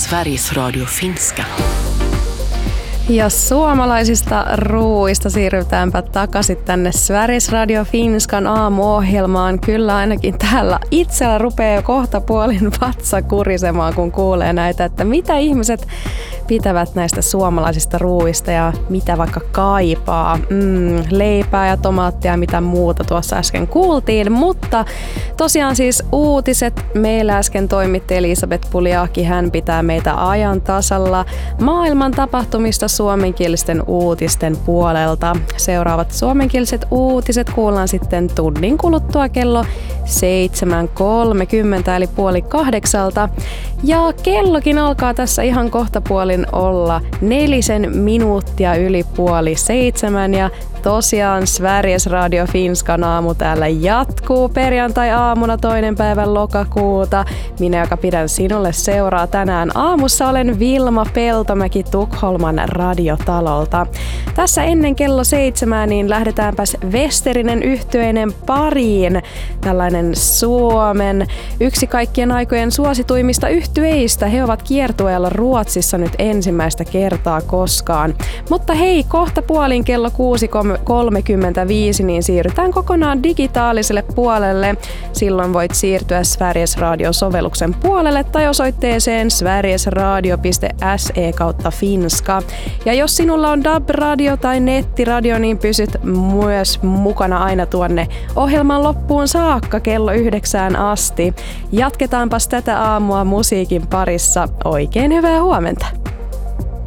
Sveriges Radio Finska. Ja suomalaisista ruuista siirrytäänpä takaisin tänne Sveriges Radio Finskan aamuohjelmaan. Kyllä ainakin täällä itsellä rupeaa jo kohta puolin vatsa kurisemaan, kun kuulee näitä, että mitä ihmiset pitävät näistä suomalaisista ruuista ja mitä vaikka kaipaa. Leipää ja tomaattia, mitä muuta tuossa äsken kuultiin, mutta tosiaan siis uutiset. Meillä äsken toimitti Elisabeth Puljaki, hän pitää meitä ajan tasalla maailman tapahtumista suomenkielisten uutisten puolelta. Seuraavat suomenkieliset uutiset kuullaan sitten tunnin kuluttua kello 7.30 eli 7:30. Ja kellokin alkaa tässä ihan kohtapuolin olla 4 minuuttia yli 6:30 ja tosiaan Sveriges Radio Finskan aamu täällä jatkuu perjantai-aamuna 2. päivän lokakuuta. Minä, joka pidän sinulle seuraa tänään aamussa, olen Vilma Peltomäki Tukholman radiotalolta. Tässä ennen kello 7 niin lähdetäänpäs Westerinen yhtyeinen pariin. Tällainen Suomen yksi kaikkien aikojen suosituimmista yhtyeistä. He ovat kiertueella Ruotsissa nyt ensimmäistä kertaa koskaan. Mutta hei, kohta puolin kello 6:35 niin siirrytään kokonaan digitaaliselle puolelle. Silloin voit siirtyä Sveriges Radio-sovelluksen puolelle tai osoitteeseen sverigesradio.se/finska. Ja jos sinulla on DAB-radio tai nettiradio, niin pysyt myös mukana aina tuonne ohjelman loppuun saakka kello 9 asti. Jatketaanpas tätä aamua musiikin parissa. Oikein hyvää huomenta!